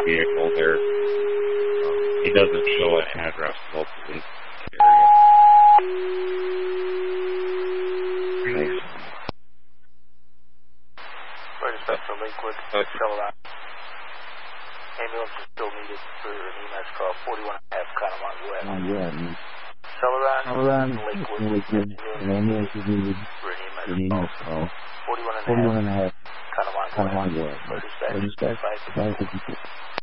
vehicle there. He doesn't show an address locally in the area. Thanks. Right, dispatch from Lakewood, Celeron. Ambulance is still needed for an EMS call, 41.5, Connemara West. Celeron, Lakewood, an ambulance is needed for an EMS call, 41.5, Connemara West. Connemara West. Dispatch 556.